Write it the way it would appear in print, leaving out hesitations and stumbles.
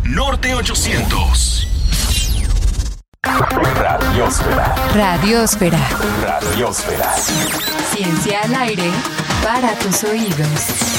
Norte 800. Radiosfera. Radiosfera. Radiosfera. Ciencia al aire para tus oídos.